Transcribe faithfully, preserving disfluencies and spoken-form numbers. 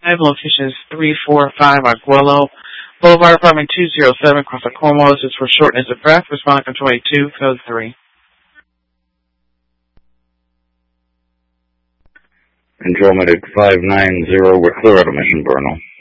Location is three four five Arguello Boulevard, apartment two oh seven, Costa Como. This is for shortness of breath. Respond control eighty-two, code three. Control medic five nine zero, we're clear out of Mission Burnell.